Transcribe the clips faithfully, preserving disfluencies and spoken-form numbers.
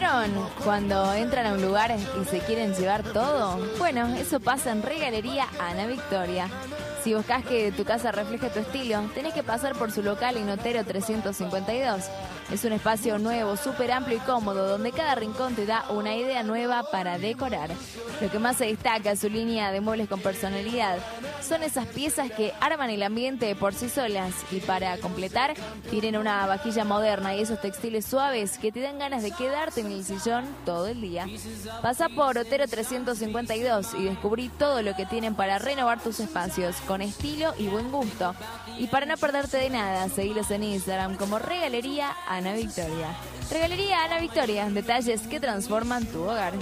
¿Vieron cuando entran a un lugar y se quieren llevar todo? Bueno, eso pasa en Regalería Ana Victoria. Si buscas que tu casa refleje tu estilo, tenés que pasar por su local en Otero trescientos cincuenta y dos. Es un espacio nuevo, súper amplio y cómodo, donde cada rincón te da una idea nueva para decorar. Lo que más se destaca es su línea de muebles con personalidad. Son esas piezas que arman el ambiente por sí solas y para completar, tienen una vajilla moderna y esos textiles suaves que te dan ganas de quedarte en el sillón todo el día. Pasa por Otero trescientos cincuenta y dos y descubrí todo lo que tienen para renovar tus espacios con estilo y buen gusto. Y para no perderte de nada, seguilos en Instagram como Regalería Ana Victoria. Regalería Ana Victoria, detalles que transforman tu hogar.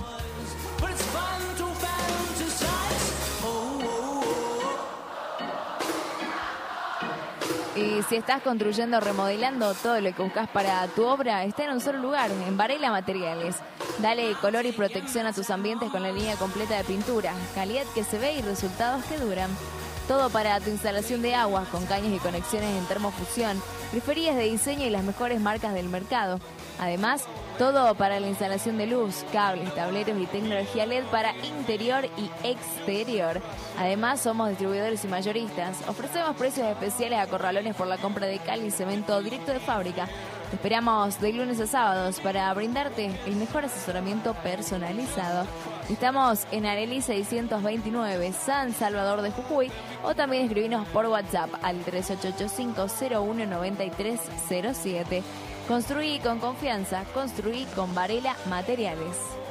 Y si estás construyendo o remodelando, todo lo que buscas para tu obra está en un solo lugar, en Varela Materiales. Dale color y protección a tus ambientes con la línea completa de pintura, calidad que se ve y resultados que duran. Todo para tu instalación de agua, con caños y conexiones en termofusión, griferías de diseño y las mejores marcas del mercado. Además, todo para la instalación de luz, cables, tableros y tecnología L E D para interior y exterior. Además, somos distribuidores y mayoristas. Ofrecemos precios especiales a corralones por la compra de cal y cemento directo de fábrica. Te esperamos de lunes a sábados para brindarte el mejor asesoramiento personalizado. Estamos en Arelí seiscientos veintinueve, San Salvador de Jujuy, o también escribinos por WhatsApp al tres ocho ocho cinco cero uno nueve tres cero siete. Construí con confianza, construí con Varela Materiales.